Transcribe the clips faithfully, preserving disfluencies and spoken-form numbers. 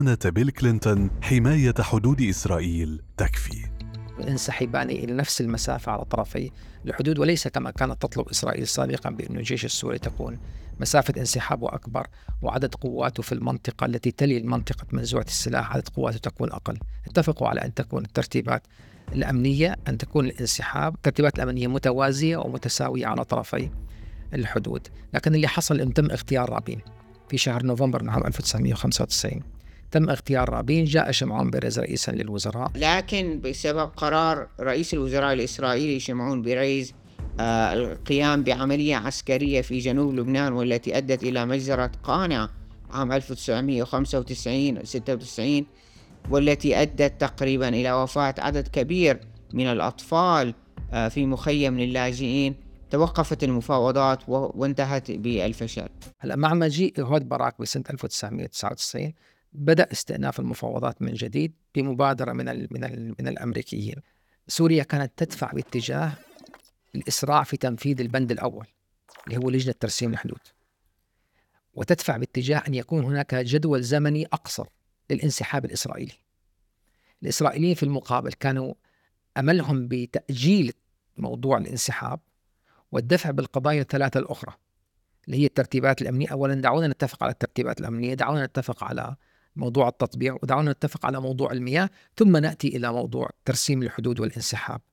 بيل كلينتون حماية حدود إسرائيل تكفي. انسحبان إلى نفس المسافة على طرفي الحدود، وليس كما كانت تطلب إسرائيل سابقا بأن الجيش السوري تكون مسافة انسحابه أكبر وعدد قواته في المنطقة التي تلي المنطقة منزوعة السلاح عدد قواته تكون أقل. اتفقوا على أن تكون الترتيبات الأمنية أن تكون الانسحاب الترتيبات الأمنية متوازية ومتساوية على طرفي الحدود. لكن اللي حصل أن تم اختيار رابين في شهر نوفمبر من عام ألف وتسعمائة وخمسة وتسعين. تم اختيار رابين، جاء شمعون بيريز رئيسا للوزراء، لكن بسبب قرار رئيس الوزراء الإسرائيلي شمعون بيريز آه القيام بعملية عسكرية في جنوب لبنان والتي أدت إلى مجزرة قانع عام ألف وتسعمائة وخمسة وتسعين ستة وتسعين، والتي أدت تقريبا إلى وفاة عدد كبير من الأطفال آه في مخيم للاجئين، توقفت المفاوضات وانتهت بالفشل. هلا مع مجيء إيهود باراك بسنة ألف وتسعمائة وتسعة وتسعين بدأ استئناف المفاوضات من جديد بمبادرة من ال من ال من الأمريكيين. سوريا كانت تدفع باتجاه الإسراع في تنفيذ البند الأول اللي هو لجنة ترسيم الحدود، وتدفع باتجاه أن يكون هناك جدول زمني أقصر للانسحاب الإسرائيلي. الإسرائيليين في المقابل كانوا أملهم بتأجيل موضوع الانسحاب والدفع بالقضايا الثلاثة الأخرى اللي هي الترتيبات الأمنية. أولا دعونا نتفق على الترتيبات الأمنية، دعونا نتفق على موضوع التطبيع، ودعونا نتفق على موضوع المياه، ثم نأتي إلى موضوع ترسيم الحدود والانسحاب.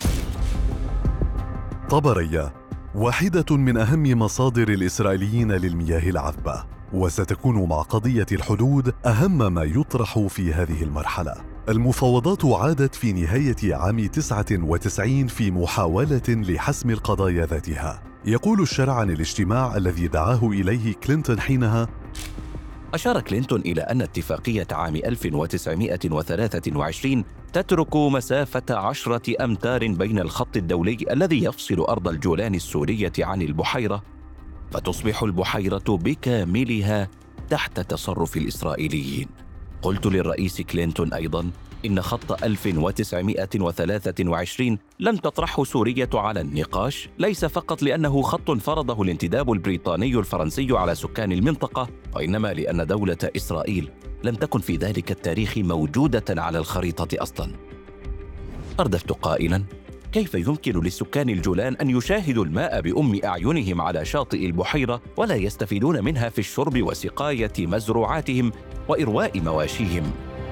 طبرية واحدة من أهم مصادر الإسرائيليين للمياه العذبة، وستكون مع قضية الحدود أهم ما يطرح في هذه المرحلة. المفاوضات عادت في نهاية عام تسعة وتسعين في محاولة لحسم القضايا ذاتها. يقول الشرع عن الاجتماع الذي دعاه إليه كلينتون حينها: أشار كلينتون إلى أن اتفاقية عام ألف وتسعمائة وثلاثة وعشرين تترك مسافة عشرة أمتار بين الخط الدولي الذي يفصل أرض الجولان السورية عن البحيرة، فتصبح البحيرة بكاملها تحت تصرف الإسرائيليين. قلت للرئيس كلينتون أيضاً إن خط ألف وتسعمائة وثلاثة وعشرين لم تطرحه سورية على النقاش، ليس فقط لأنه خط فرضه الانتداب البريطاني الفرنسي على سكان المنطقة، وإنما لأن دولة إسرائيل لم تكن في ذلك التاريخ موجودة على الخريطة أصلاً. أردفت قائلاً: كيف يمكن لسكان الجولان أن يشاهدوا الماء بأم أعينهم على شاطئ البحيرة ولا يستفيدون منها في الشرب وسقاية مزروعاتهم وإرواء مواشيهم؟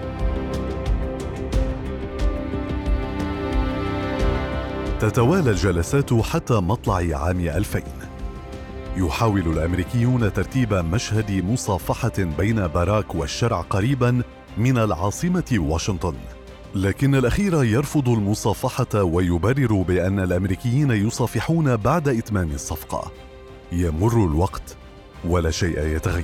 تتوالى الجلسات حتى مطلع عام ألفين. يحاول الأمريكيون ترتيب مشهد مصافحة بين باراك والشرع قريباً من العاصمة واشنطن، لكن الأخير يرفض المصافحة ويبرر بأن الأمريكيين يصافحون بعد إتمام الصفقة. يمر الوقت ولا شيء يتغير.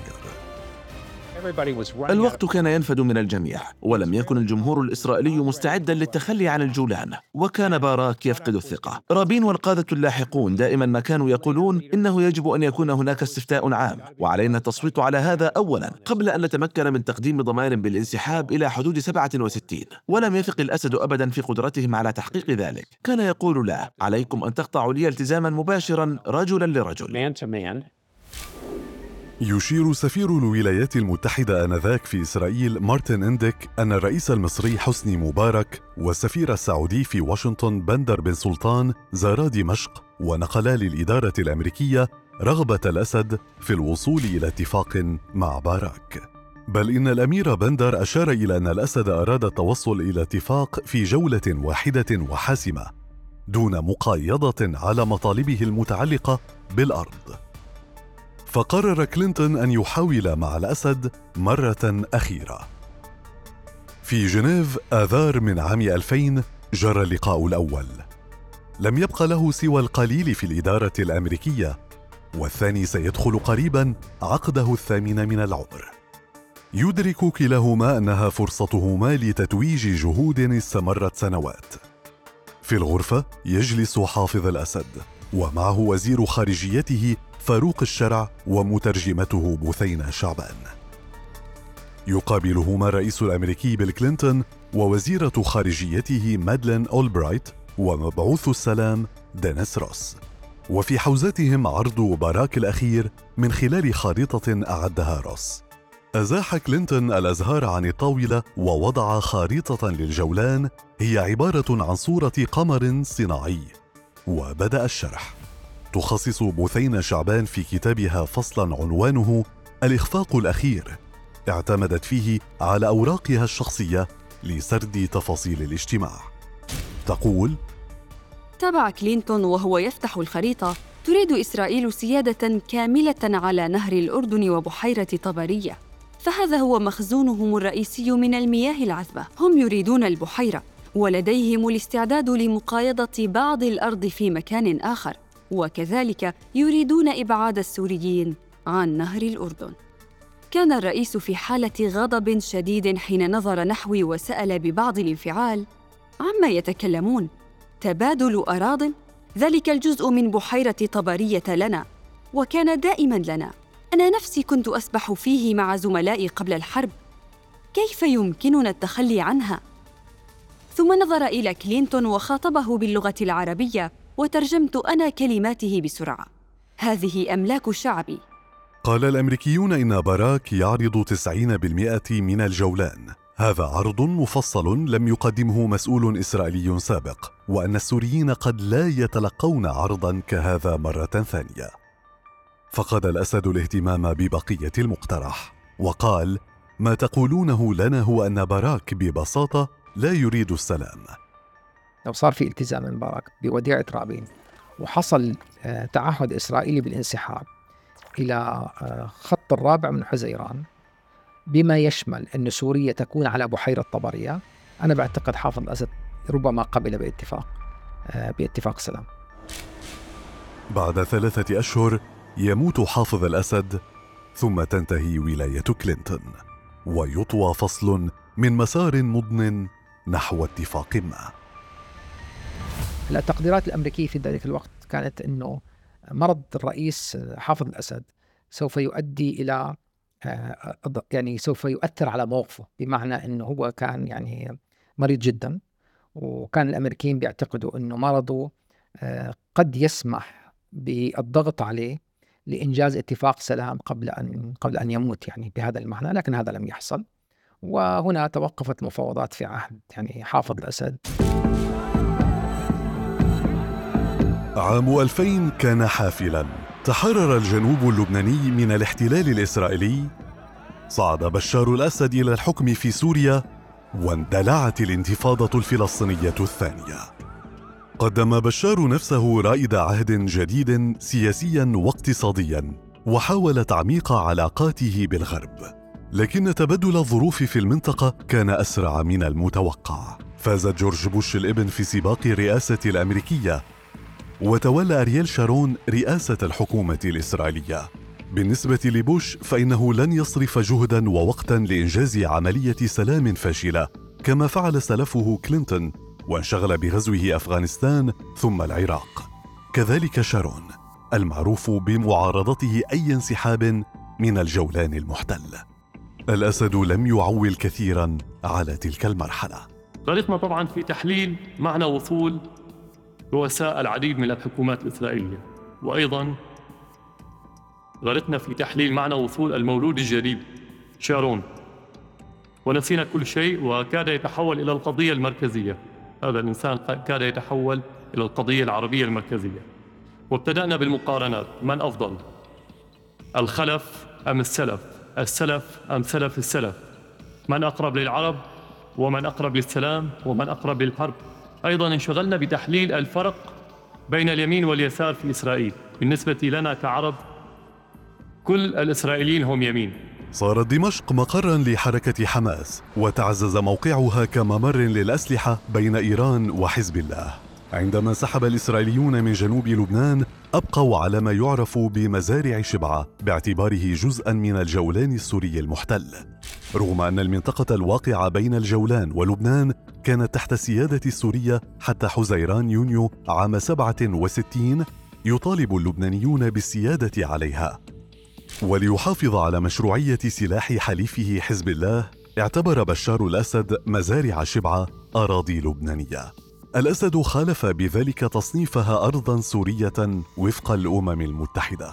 الوقت كان ينفد من الجميع، ولم يكن الجمهور الإسرائيلي مستعدا للتخلي عن الجولان، وكان باراك يفقد الثقة. رابين والقادة اللاحقون دائما ما كانوا يقولون إنه يجب أن يكون هناك استفتاء عام، وعلينا التصويت على هذا أولا قبل أن نتمكن من تقديم ضمان بالانسحاب إلى حدود سبعة وستين. ولم يثق الأسد أبدا في قدرتهم على تحقيق ذلك. كان يقول: لا، عليكم أن تقطعوا لي التزاما مباشرا رجلا لرجل. يشير سفير الولايات المتحدة آنذاك في إسرائيل مارتن إنديك أن الرئيس المصري حسني مبارك والسفير السعودي في واشنطن بندر بن سلطان زارا دمشق ونقلا للإدارة الأمريكية رغبة الأسد في الوصول إلى اتفاق مع باراك. بل إن الأمير بندر أشار إلى أن الأسد أراد التوصل إلى اتفاق في جولة واحدة وحاسمة دون مقايضة على مطالبه المتعلقة بالأرض. فقرر كلينتون أن يحاول مع الأسد مرة أخيرة. في جنيف آذار من عام ألفين جرى اللقاء الأول. لم يبق له سوى القليل في الإدارة الأمريكية، والثاني سيدخل قريبا عقده الثامن من العمر. يدرك كلاهما أنها فرصتهما لتتويج جهود استمرت سنوات. في الغرفة يجلس حافظ الأسد، ومعه وزير خارجيته فاروق الشرع ومترجمته بثينة شعبان. يقابلهما الرئيس الأمريكي بيل كلينتون ووزيرة خارجيته مادلين أولبرايت ومبعوث السلام دينيس روس، وفي حوزتهم عرض باراك الأخير من خلال خارطة أعدها روس. أزاح كلينتون الأزهار عن الطاولة ووضع خارطة للجولان هي عبارة عن صورة قمر صناعي، وبدأ الشرح. تخصص بثينة شعبان في كتابها فصلاً عنوانه الإخفاق الأخير، اعتمدت فيه على أوراقها الشخصية لسرد تفاصيل الاجتماع. تقول: تابع كلينتون وهو يفتح الخريطة: تريد إسرائيل سيادة كاملة على نهر الأردن وبحيرة طبرية، فهذا هو مخزونهم الرئيسي من المياه العذبة. هم يريدون البحيرة، ولديهم الاستعداد لمقايضة بعض الأرض في مكان آخر، وكذلك يريدون إبعاد السوريين عن نهر الأردن. كان الرئيس في حالة غضب شديد حين نظر نحوي وسأل ببعض الانفعال: عما يتكلمون؟ تبادل أراضٍ؟ ذلك الجزء من بحيرة طبرية لنا، وكان دائماً لنا. أنا نفسي كنت أسبح فيه مع زملائي قبل الحرب، كيف يمكننا التخلي عنها؟ ثم نظر إلى كلينتون وخاطبه باللغة العربية، وترجمت أنا كلماته بسرعة: هذه أملاك شعبي. قال الأمريكيون إن باراك يعرض تسعين بالمئة من الجولان. هذا عرض مفصل لم يقدمه مسؤول إسرائيلي سابق، وأن السوريين قد لا يتلقون عرضاً كهذا مرة ثانية. فقد الأسد الاهتمام ببقية المقترح وقال: ما تقولونه لنا هو أن باراك ببساطة لا يريد السلام. لو صار في التزام من باراك بوديعة رابين وحصل تعهد إسرائيلي بالانسحاب إلى خط الرابع من حزيران، بما يشمل أن سوريا تكون على بحيرة طبرية، أنا بعتقد حافظ الأسد ربما قبل باتفاق باتفاق سلام. بعد ثلاثة أشهر يموت حافظ الأسد، ثم تنتهي ولاية كلينتون، ويطوى فصل من مسار مضن نحو اتفاق ما. التقديرات الأمريكية في ذلك الوقت كانت أنه مرض الرئيس حافظ الأسد سوف يؤدي إلى يعني سوف يؤثر على موقفه، بمعنى أنه هو كان يعني مريض جدا، وكان الأمريكيين بيعتقدوا أنه مرضه قد يسمح بالضغط عليه لإنجاز اتفاق سلام قبل أن قبل أن يموت، يعني بهذا المعنى، لكن هذا لم يحصل. وهنا توقفت المفاوضات في عهد يعني حافظ الأسد. عام ألفين كان حافلاً. تحرر الجنوب اللبناني من الاحتلال الإسرائيلي، صعد بشار الأسد إلى الحكم في سوريا، واندلعت الانتفاضة الفلسطينية الثانية. قدم بشار نفسه رائد عهد جديد سياسياً واقتصادياً، وحاول تعميق علاقاته بالغرب، لكن تبدل الظروف في المنطقة كان أسرع من المتوقع. فاز جورج بوش الابن في سباق الرئاسة الأمريكية، وتولى أرييل شارون رئاسة الحكومة الإسرائيلية. بالنسبة لبوش فإنه لن يصرف جهداً ووقتاً لإنجاز عملية سلام فاشلة كما فعل سلفه كلينتون، وانشغل بغزوه أفغانستان ثم العراق. كذلك شارون المعروف بمعارضته أي انسحاب من الجولان المحتل. الأسد لم يعول كثيراً على تلك المرحلة. غلطنا طبعاً في تحليل معنى وصول رؤساء العديد من الحكومات الإسرائيلية، وأيضاً غلطنا في تحليل معنى وصول المولود الجديد شارون، ونسينا كل شيء وكاد يتحول إلى القضية المركزية. هذا الإنسان كاد يتحول إلى القضية العربية المركزية، وابتدأنا بالمقارنات: من أفضل، الخلف أم السلف، السلف أم سلف السلف، من أقرب للعرب ومن أقرب للسلام ومن أقرب للحرب. أيضاً انشغلنا بتحليل الفرق بين اليمين واليسار في إسرائيل. بالنسبة لنا كعرب كل الإسرائيليين هم يمين. صارت دمشق مقراً لحركة حماس، وتعزز موقعها كممر للأسلحة بين إيران وحزب الله. عندما سحب الإسرائيليون من جنوب لبنان، أبقوا على ما يعرف بمزارع شبعة باعتباره جزءاً من الجولان السوري المحتل، رغم أن المنطقة الواقعة بين الجولان ولبنان كانت تحت السيادة السورية حتى حزيران يونيو عام سبعة وستين. يطالب اللبنانيون بالسيادة عليها. وليحافظ على مشروعية سلاح حليفه حزب الله، اعتبر بشار الأسد مزارع شبعة أراضي لبنانية. الأسد خالف بذلك تصنيفها أرضاً سورية وفق الأمم المتحدة.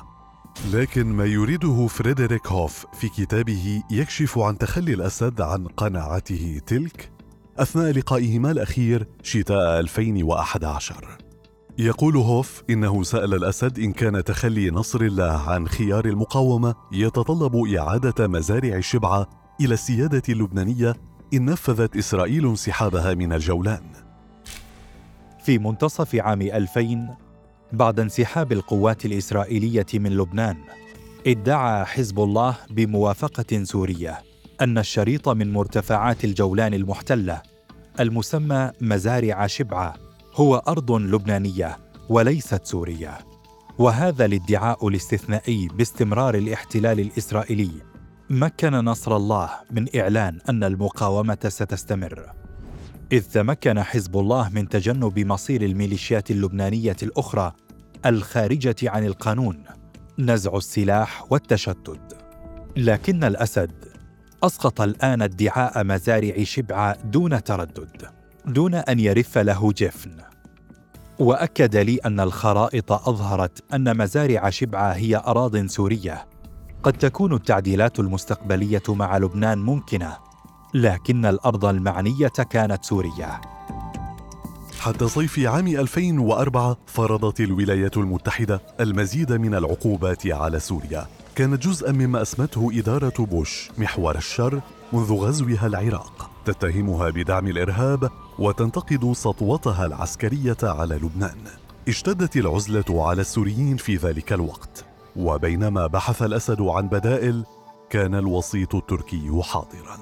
لكن ما يريده فريدريك هوف في كتابه يكشف عن تخلي الأسد عن قناعته تلك أثناء لقائهما الأخير شتاء ألفين وأحد عشر. يقول هوف إنه سأل الأسد إن كان تخلي نصر الله عن خيار المقاومة يتطلب إعادة مزارع شبعة إلى السيادة اللبنانية إن نفذت إسرائيل انسحابها من الجولان. في منتصف عام ألفين، بعد انسحاب القوات الإسرائيلية من لبنان، ادعى حزب الله بموافقة سورية أن الشريط من مرتفعات الجولان المحتلة المسمى مزارع شبعة هو أرض لبنانية وليست سورية. وهذا الادعاء الاستثنائي باستمرار الاحتلال الإسرائيلي مكن نصر الله من إعلان أن المقاومة ستستمر، إذ تمكن حزب الله من تجنب مصير الميليشيات اللبنانية الأخرى الخارجة عن القانون، نزع السلاح والتشتت. لكن الأسد أسقط الآن ادعاء مزارع شبعة دون تردد، دون أن يرف له جفن، وأكد لي أن الخرائط أظهرت أن مزارع شبعة هي أراضٍ سورية. قد تكون التعديلات المستقبلية مع لبنان ممكنة، لكن الأرض المعنية كانت سوريا. حتى صيف عام ألفين وأربعة فرضت الولايات المتحدة المزيد من العقوبات على سوريا، كانت جزءاً مما أسمته إدارة بوش محور الشر منذ غزوها العراق، تتهمها بدعم الإرهاب وتنتقد سطوتها العسكرية على لبنان. اشتدت العزلة على السوريين في ذلك الوقت، وبينما بحث الأسد عن بدائل كان الوسيط التركي حاضراً.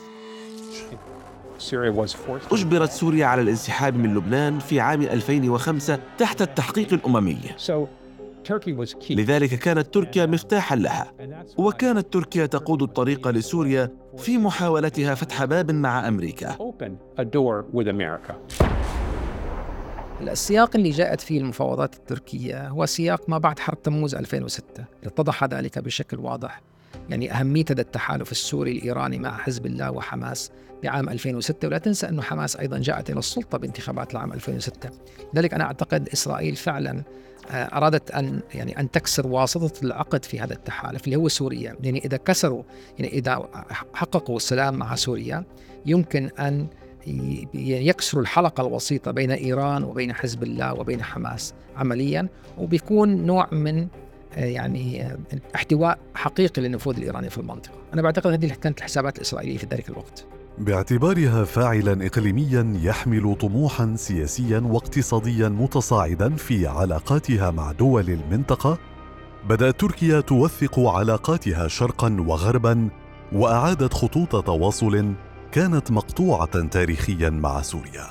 أجبرت سوريا على الانسحاب من لبنان في عام ألفين وخمسة تحت التحقيق الأممي، لذلك كانت تركيا مفتاحاً لها، وكانت تركيا تقود الطريق لسوريا في محاولتها فتح باب مع أمريكا. السياق اللي جاءت فيه المفاوضات التركية هو سياق ما بعد حرب تموز ألفين وستة، اتضح ذلك بشكل واضح. يعني أهمية هذا التحالف السوري الإيراني مع حزب الله وحماس بعام ألفين وستة، ولا تنسى أنه حماس أيضا جاءت إلى السلطة بانتخابات العام ألفين وستة. لذلك أنا أعتقد إسرائيل فعلا أرادت أن يعني أن تكسر واسطة العقد في هذا التحالف اللي هو سوريا. يعني إذا كسروا، يعني إذا حققوا السلام مع سوريا، يمكن أن يكسروا الحلقة الوسيطة بين إيران وبين حزب الله وبين حماس عمليا، وبيكون نوع من يعني احتواء حقيقي للنفوذ الإيراني في المنطقة. أنا بعتقد هذه كانت الحسابات الإسرائيلية في ذلك الوقت. باعتبارها فاعلاً إقليمياً يحمل طموحاً سياسياً واقتصادياً متصاعداً في علاقاتها مع دول المنطقة، بدأت تركيا توثق علاقاتها شرقاً وغرباً، وأعادت خطوط تواصل كانت مقطوعة تاريخياً مع سوريا.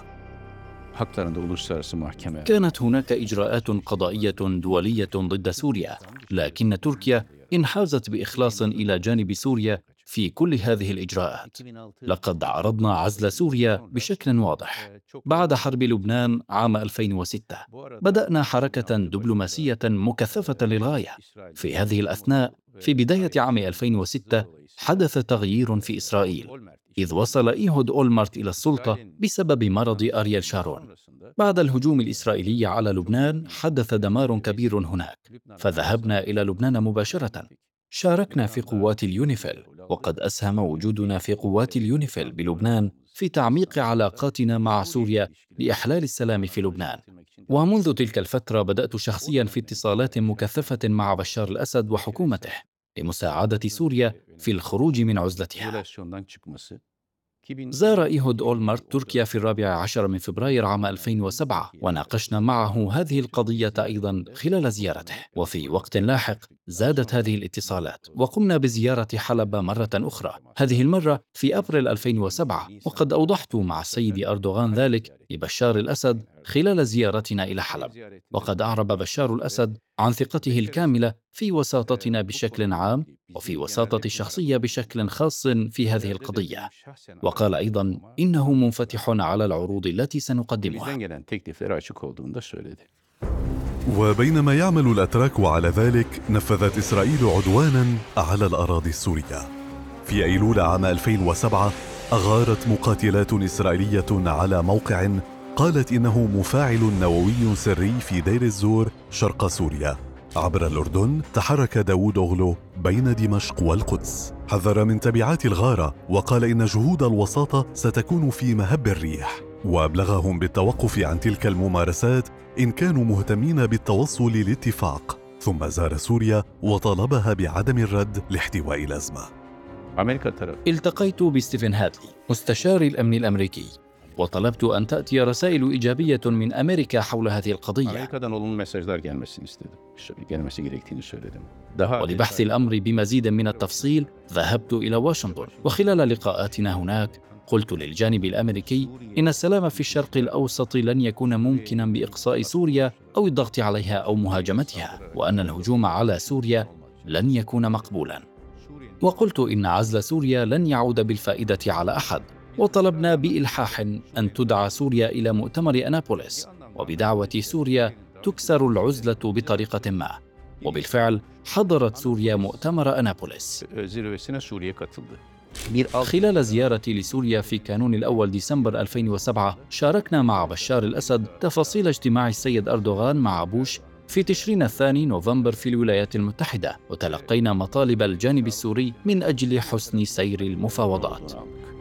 كانت هناك إجراءات قضائية دولية ضد سوريا، لكن تركيا انحازت بإخلاص إلى جانب سوريا في كل هذه الإجراءات. لقد عرضنا عزل سوريا بشكل واضح. بعد حرب لبنان عام ألفين وستة بدأنا حركة دبلوماسية مكثفة للغاية. في هذه الأثناء، في بداية عام ألفين وستة حدث تغيير في إسرائيل، إذ وصل إيهود أولمرت إلى السلطة بسبب مرض أرييل شارون. بعد الهجوم الإسرائيلي على لبنان حدث دمار كبير هناك، فذهبنا إلى لبنان مباشرة. شاركنا في قوات اليونيفيل، وقد أسهم وجودنا في قوات اليونيفيل بلبنان في تعميق علاقاتنا مع سوريا لإحلال السلام في لبنان. ومنذ تلك الفترة بدأت شخصياً في اتصالات مكثفة مع بشار الأسد وحكومته لمساعدة سوريا في الخروج من عزلتها. زار إيهود أولمرت تركيا في الرابع عشر من فبراير عام ألفين وسبعة، وناقشنا معه هذه القضية أيضا خلال زيارته. وفي وقت لاحق زادت هذه الاتصالات، وقمنا بزيارة حلب مرة أخرى، هذه المرة في أبريل ألفين وسبعة، وقد أوضحت مع السيد أردوغان ذلك لبشار الأسد خلال زيارتنا إلى حلب. وقد أعرب بشار الأسد عن ثقته الكاملة في وساطتنا بشكل عام، وفي وساطة الشخصية بشكل خاص في هذه القضية. وقال أيضا إنه منفتح على العروض التي سنقدمها. وبينما يعمل الأتراك على ذلك، نفذت إسرائيل عدوانا على الأراضي السورية. في أيلول عام ألفين وسبعة أغارت مقاتلات إسرائيلية على موقع قالت إنه مفاعل نووي سري في دير الزور شرق سوريا، عبر الأردن تحرك داوود أوغلو بين دمشق والقدس. حذر من تبعات الغارة وقال إن جهود الوساطة ستكون في مهب الريح، وأبلغهم بالتوقف عن تلك الممارسات إن كانوا مهتمين بالتوصل لاتفاق. ثم زار سوريا وطالبها بعدم الرد لاحتواء الأزمة. التقيت بستيفن هادلي مستشار الأمن الأمريكي وطلبت أن تأتي رسائل إيجابية من أمريكا حول هذه القضية، ولبحث الأمر بمزيد من التفصيل ذهبت إلى واشنطن. وخلال لقاءاتنا هناك قلت للجانب الأمريكي إن السلام في الشرق الأوسط لن يكون ممكنا بإقصاء سوريا أو الضغط عليها أو مهاجمتها، وأن الهجوم على سوريا لن يكون مقبولا. وقلت إن عزل سوريا لن يعود بالفائدة على أحد، وطلبنا بإلحاح أن تدعى سوريا إلى مؤتمر أنابوليس، وبدعوة سوريا تكسر العزلة بطريقة ما. وبالفعل حضرت سوريا مؤتمر أنابوليس. خلال زيارتي لسوريا في كانون الأول ديسمبر ألفين وسبعة شاركنا مع بشار الأسد تفاصيل اجتماع السيد أردوغان مع بوش في تشرين الثاني نوفمبر في الولايات المتحدة، وتلقينا مطالب الجانب السوري من أجل حسن سير المفاوضات.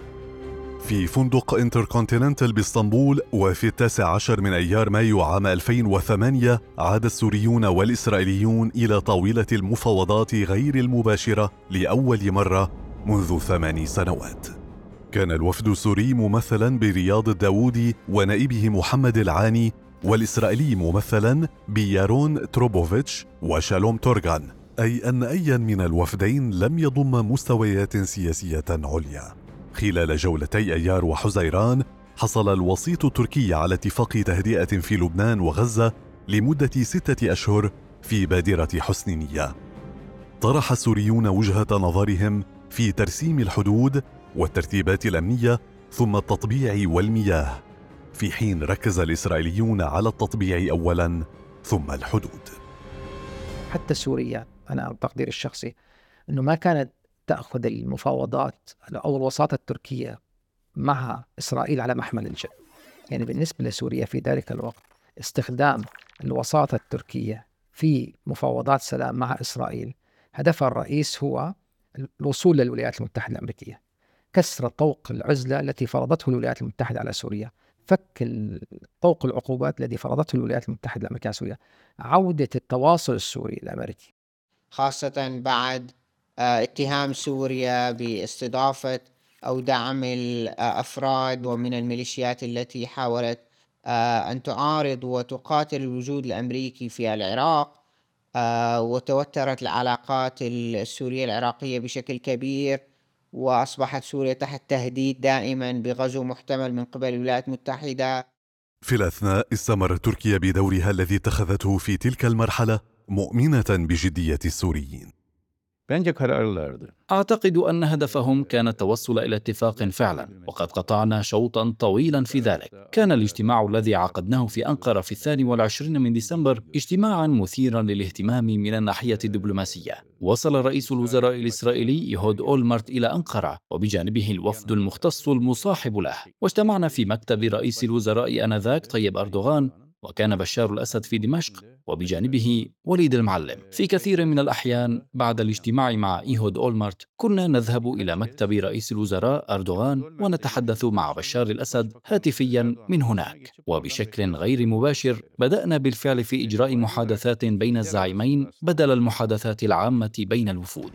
في فندق انتركونتيننتال باسطنبول وفي التاسع عشر من أيار مايو عام ألفين وثمانية عاد السوريون والإسرائيليون إلى طاولة المفاوضات غير المباشرة لأول مرة منذ ثماني سنوات. كان الوفد السوري ممثلا برياض الداوودي ونائبه محمد العاني، والإسرائيلي ممثلا بيارون تروبوفيتش وشالوم تورغان، أي أن أي من الوفدين لم يضم مستويات سياسية عليا. خلال جولتي أيار وحزيران حصل الوسيط التركي على اتفاق تهدئة في لبنان وغزة لمدة ستة أشهر في بادرة حسن نية. طرح السوريون وجهة نظرهم في ترسيم الحدود والترتيبات الأمنية ثم التطبيع والمياه، في حين ركز الإسرائيليون على التطبيع أولاً ثم الحدود. حتى سوريا أنا بتقديري الشخصي أنه ما كانت تأخذ المفاوضات أو الوساطة التركية مع إسرائيل على محمل الجد. يعني بالنسبة لسوريا في ذلك الوقت استخدام الوساطة التركية في مفاوضات سلام مع إسرائيل هدفها الرئيس هو الوصول للولايات المتحدة الأمريكية، كسر طوق العزلة التي فرضته الولايات المتحدة على سوريا، فك طوق العقوبات الذي فرضته الولايات المتحدة الأمريكية على سوريا، عودة التواصل السوري الأمريكي، خاصة بعد اتهام سوريا باستضافة أو دعم الأفراد ومن الميليشيات التي حاولت أن تعارض وتقاتل الوجود الأمريكي في العراق، وتوترت العلاقات السورية العراقية بشكل كبير، وأصبحت سوريا تحت تهديد دائما بغزو محتمل من قبل الولايات المتحدة. في الأثناء استمرت تركيا بدورها الذي اتخذته في تلك المرحلة مؤمنة بجدية السوريين. أعتقد أن هدفهم كان التوصل إلى اتفاق فعلا، وقد قطعنا شوطا طويلا في ذلك. كان الاجتماع الذي عقدناه في أنقرة في الثاني والعشرين من ديسمبر اجتماعا مثيرا للاهتمام من الناحية الدبلوماسية. وصل رئيس الوزراء الإسرائيلي إيهود أولمرت إلى أنقرة وبجانبه الوفد المختص المصاحب له، واجتمعنا في مكتب رئيس الوزراء آنذاك طيب أردوغان، وكان بشار الأسد في دمشق وبجانبه وليد المعلم. في كثير من الأحيان بعد الاجتماع مع إيهود أولمرت كنا نذهب إلى مكتب رئيس الوزراء أردوغان ونتحدث مع بشار الأسد هاتفيا من هناك. وبشكل غير مباشر بدأنا بالفعل في إجراء محادثات بين الزعيمين بدل المحادثات العامة بين الوفود.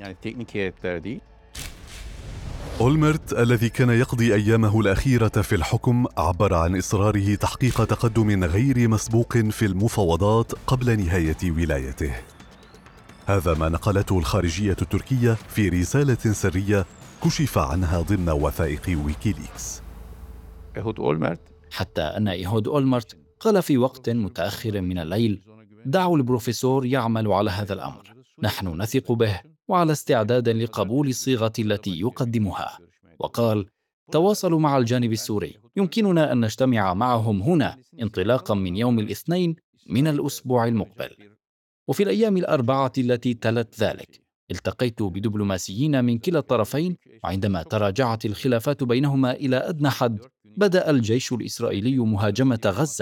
أولمرت الذي كان يقضي أيامه الأخيرة في الحكم عبر عن إصراره تحقيق تقدم غير مسبوق في المفاوضات قبل نهاية ولايته. هذا ما نقلته الخارجية التركية في رسالة سرية كشف عنها ضمن وثائق ويكيليكس. حتى أن إيهود أولمرت قال في وقت متأخر من الليل: دعوا البروفيسور يعمل على هذا الأمر، نحن نثق به وعلى استعداد لقبول الصيغة التي يقدمها. وقال: تواصلوا مع الجانب السوري، يمكننا أن نجتمع معهم هنا انطلاقا من يوم الاثنين من الأسبوع المقبل. وفي الأيام الأربعة التي تلت ذلك التقيت بدبلوماسيين من كلا الطرفين، وعندما تراجعت الخلافات بينهما إلى أدنى حد بدأ الجيش الإسرائيلي مهاجمة غزة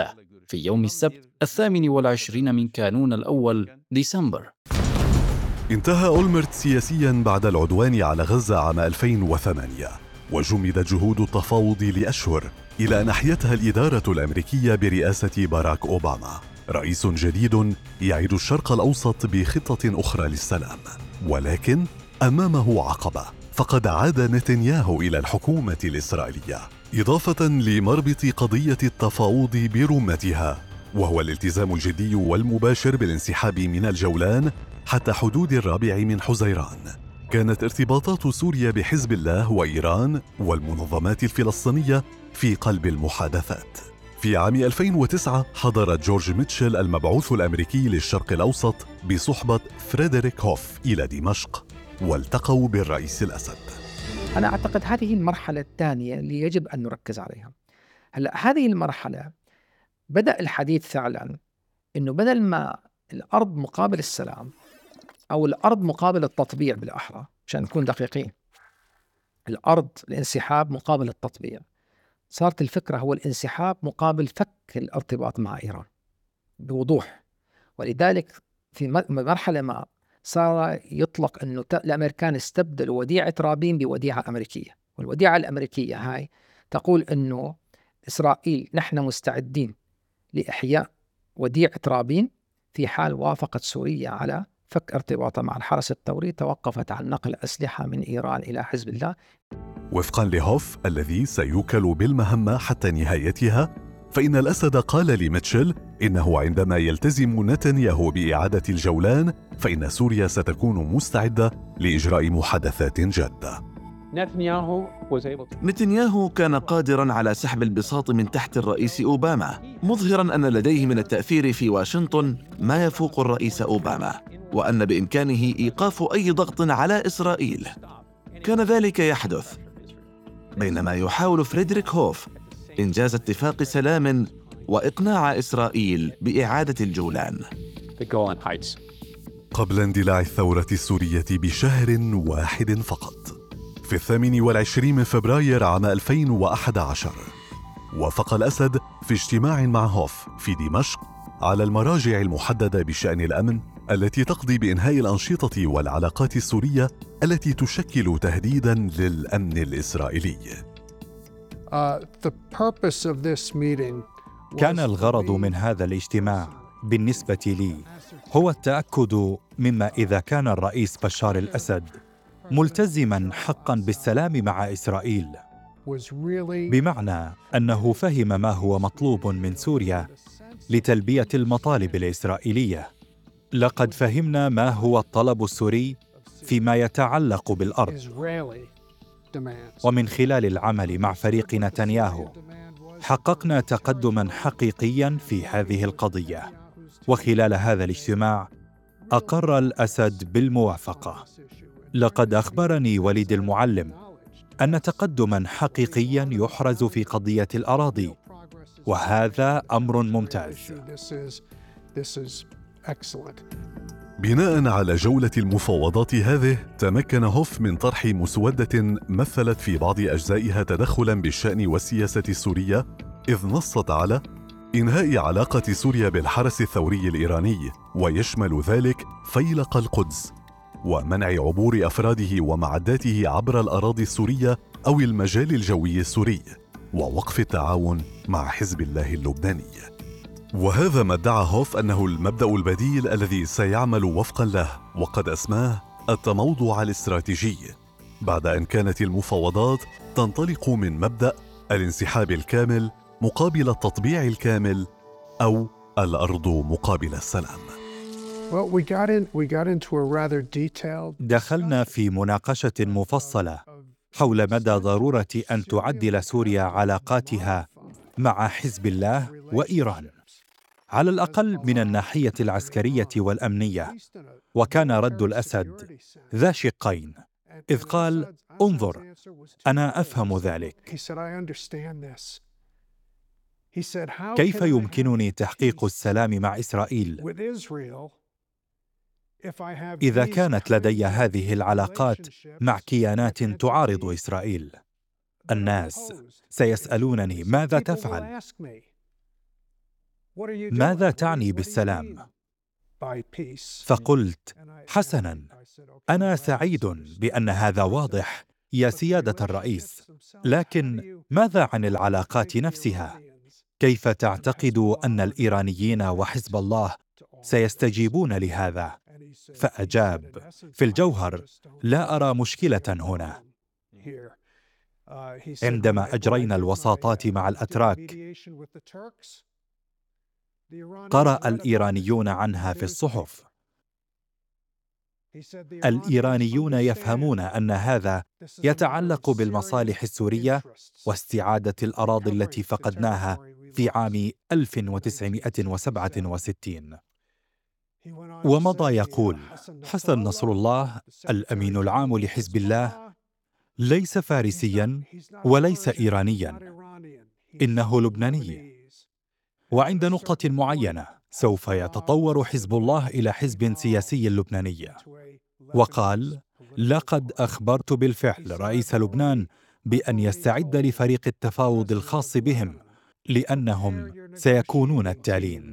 في يوم السبت الثامن والعشرين من كانون الأول ديسمبر. انتهى أولمرت سياسياً بعد العدوان على غزة عام ألفين وثمانية، وجمدت جهود التفاوض لأشهر إلى أن أحيتها الإدارة الأمريكية برئاسة باراك أوباما، رئيس جديد يعيد الشرق الأوسط بخطة أخرى للسلام. ولكن أمامه عقبة، فقد عاد نتنياهو إلى الحكومة الإسرائيلية، إضافة لمربط قضية التفاوض برمتها، وهو الالتزام الجدي والمباشر بالانسحاب من الجولان حتى حدود الرابع من حزيران. كانت ارتباطات سوريا بحزب الله وإيران والمنظمات الفلسطينية في قلب المحادثات. في عام ألفين وتسعة حضر جورج ميتشل المبعوث الأمريكي للشرق الأوسط بصحبة فريدريك هوف إلى دمشق، والتقوا بالرئيس الأسد. أنا أعتقد هذه المرحلة الثانية اللي يجب أن نركز عليها. هلأ هذه المرحلة بدأ الحديث فعلا إنه بدل ما الأرض مقابل السلام أو الأرض مقابل التطبيع، بالأحرى عشان نكون دقيقين، الأرض الانسحاب مقابل التطبيع، صارت الفكرة هو الانسحاب مقابل فك الارتباط مع إيران بوضوح. ولذلك في مرحلة ما صار يطلق أنه الأمريكان استبدلوا وديعة رابين بوديعة أمريكية، والوديعة الأمريكية هاي تقول أنه إسرائيل نحن مستعدين لإحياء وديعة رابين في حال وافقت سوريا على فك ارتباطها مع الحرس الثوري، توقفت عن نقل أسلحة من إيران إلى حزب الله. وفقا لهوف الذي سيوكل بالمهمة حتى نهايتها، فإن الأسد قال لميتشل إنه عندما يلتزم نتنياهو بإعادة الجولان فإن سوريا ستكون مستعدة لإجراء محادثات جادة. نتنياهو كان قادراً على سحب البساط من تحت الرئيس أوباما، مظهراً أن لديه من التأثير في واشنطن ما يفوق الرئيس أوباما، وأن بإمكانه إيقاف أي ضغط على إسرائيل. كان ذلك يحدث بينما يحاول فريدريك هوف إنجاز اتفاق سلام وإقناع إسرائيل بإعادة الجولان. قبل اندلاع الثورة السورية بشهر واحد فقط، في الثامن والعشرين من فبراير عام ألفين وأحد عشر، وافق الأسد في اجتماع مع هوف في دمشق على المراجع المحددة بشأن الأمن التي تقضي بإنهاء الأنشطة والعلاقات السورية التي تشكل تهديداً للأمن الإسرائيلي. كان الغرض من هذا الاجتماع بالنسبة لي هو التأكد مما إذا كان الرئيس بشار الأسد ملتزماً حقاً بالسلام مع إسرائيل، بمعنى أنه فهم ما هو مطلوب من سوريا لتلبية المطالب الإسرائيلية. لقد فهمنا ما هو الطلب السوري فيما يتعلق بالأرض، ومن خلال العمل مع فريق نتنياهو حققنا تقدماً حقيقياً في هذه القضية. وخلال هذا الاجتماع أقر الأسد بالموافقة. لقد أخبرني وليد المعلم أن تقدماً حقيقياً يحرز في قضية الأراضي، وهذا أمر ممتاز. بناء على جولة المفاوضات هذه، تمكن هوف من طرح مسودة مثلت في بعض أجزائها تدخلاً بالشأن والسياسة السورية، إذ نصت على إنهاء علاقة سوريا بالحرس الثوري الإيراني، ويشمل ذلك فيلق القدس، ومنع عبور أفراده ومعداته عبر الأراضي السورية أو المجال الجوي السوري، ووقف التعاون مع حزب الله اللبناني. وهذا ما ادعى هوف أنه المبدأ البديل الذي سيعمل وفقاً له، وقد أسماه التموضع الاستراتيجي، بعد أن كانت المفاوضات تنطلق من مبدأ الانسحاب الكامل مقابل التطبيع الكامل، أو الأرض مقابل السلام. دخلنا في مناقشة مفصلة حول مدى ضرورة أن تعدل سوريا علاقاتها مع حزب الله وإيران، على الأقل من الناحية العسكرية والأمنية. وكان رد الأسد ذا شقين، إذ قال: انظر، أنا أفهم ذلك. كيف يمكنني تحقيق السلام مع إسرائيل إذا كانت لدي هذه العلاقات مع كيانات تعارض إسرائيل؟ الناس سيسألونني: ماذا تفعل؟ ماذا تعني بالسلام؟ فقلت: حسناً، أنا سعيد بأن هذا واضح يا سيادة الرئيس، لكن ماذا عن العلاقات نفسها؟ كيف تعتقد أن الإيرانيين وحزب الله سيستجيبون لهذا؟ فأجاب: في الجوهر لا أرى مشكلة هنا. عندما أجرينا الوساطات مع الأتراك، قرأ الإيرانيون عنها في الصحف. الإيرانيون يفهمون أن هذا يتعلق بالمصالح السورية واستعادة الأراضي التي فقدناها في عام ألف وتسعمائة وسبعة وستين. ومضى يقول: حسن نصر الله الأمين العام لحزب الله ليس فارسياً وليس إيرانياً، إنه لبناني، وعند نقطة معينة سوف يتطور حزب الله إلى حزب سياسي لبناني. وقال: لقد أخبرت بالفعل رئيس لبنان بأن يستعد لفريق التفاوض الخاص بهم، لأنهم سيكونون التالين.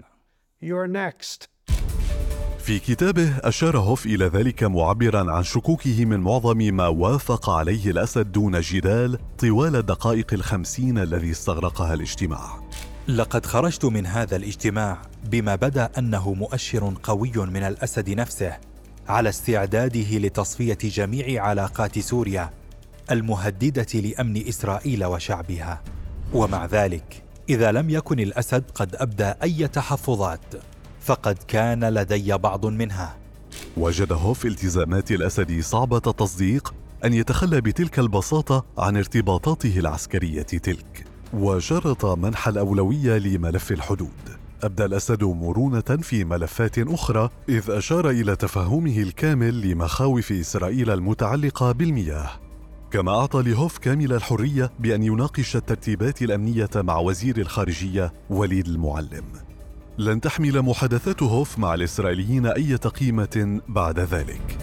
في كتابه أشار هوف إلى ذلك معبراً عن شكوكه من معظم ما وافق عليه الأسد دون جدال طوال الدقائق الخمسين الذي استغرقها الاجتماع. لقد خرجت من هذا الاجتماع بما بدا أنه مؤشر قوي من الأسد نفسه على استعداده لتصفية جميع علاقات سوريا المهددة لأمن إسرائيل وشعبها. ومع ذلك، إذا لم يكن الأسد قد أبدى أي تحفظات، فقد كان لدي بعض منها. وجد هوف التزامات الأسد صعبة التصديق أن يتخلى بتلك البساطة عن ارتباطاته العسكرية تلك، وشرط منح الأولوية لملف الحدود. أبدى الأسد مرونة في ملفات أخرى، إذ أشار إلى تفهمه الكامل لمخاوف إسرائيل المتعلقة بالمياه، كما أعطى لهوف كامل الحرية بأن يناقش الترتيبات الأمنية مع وزير الخارجية وليد المعلم. لن تحمل محادثات هوف مع الإسرائيليين أي قيمة بعد ذلك.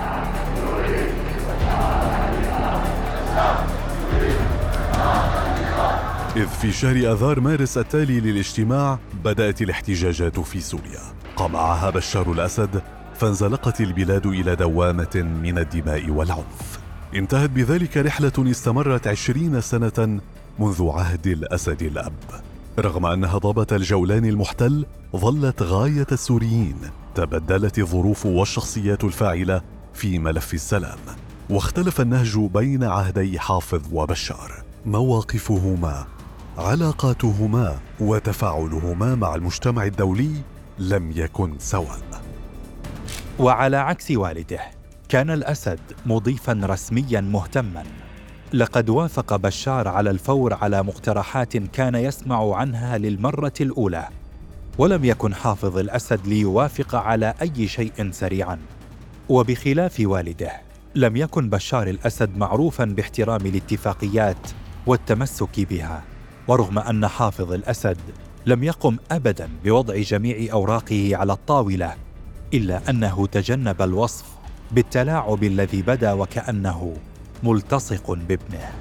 إذ في شهر آذار مارس التالي للاجتماع بدأت الاحتجاجات في سوريا، قمعها بشار الأسد، فانزلقت البلاد إلى دوامة من الدماء والعنف. انتهت بذلك رحلة استمرت عشرين سنة منذ عهد الأسد الأب. رغم أن هضبة الجولان المحتل ظلت غاية السوريين، تبدلت الظروف والشخصيات الفاعلة في ملف السلام، واختلف النهج بين عهدي حافظ وبشار. مواقفهما، علاقاتهما، وتفاعلهما مع المجتمع الدولي لم يكن سواء. وعلى عكس والده، كان الأسد مضيفاً رسمياً مهتماً. لقد وافق بشار على الفور على مقترحات كان يسمع عنها للمرة الأولى، ولم يكن حافظ الأسد ليوافق على أي شيء سريعاً. وبخلاف والده، لم يكن بشار الأسد معروفاً باحترام الاتفاقيات والتمسك بها. ورغم أن حافظ الأسد لم يقم أبداً بوضع جميع أوراقه على الطاولة، إلا أنه تجنب الوصف بالتلاعب الذي بدا وكأنه ملتصق بابنه.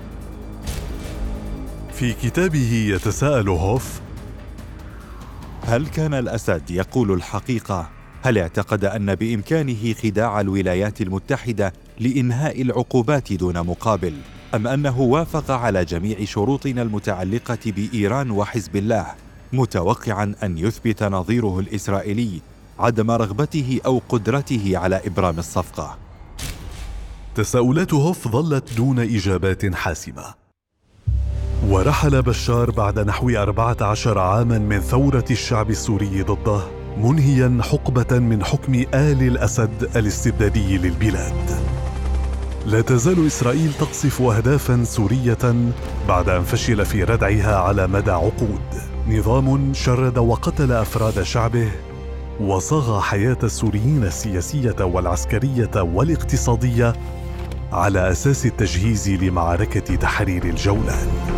في كتابه يتساءل هوف: هل كان الأسد يقول الحقيقة؟ هل اعتقد أن بإمكانه خداع الولايات المتحدة لإنهاء العقوبات دون مقابل؟ أم أنه وافق على جميع شروطنا المتعلقة بإيران وحزب الله، متوقعاً أن يثبت نظيره الإسرائيلي عدم رغبته أو قدرته على إبرام الصفقة؟ تساؤلات هوف ظلت دون إجابات حاسمة. ورحل بشار بعد نحو أربعة عشر عاماً من ثورة الشعب السوري ضده، منهياً حقبة من حكم آل الأسد الاستبدادي للبلاد. لا تزال إسرائيل تقصف أهدافاً سورية بعد أن فشل في ردعها على مدى عقود. نظام شرد وقتل أفراد شعبه، وصاغ حياة السوريين السياسية والعسكرية والاقتصادية على أساس التجهيز لمعركة تحرير الجولان.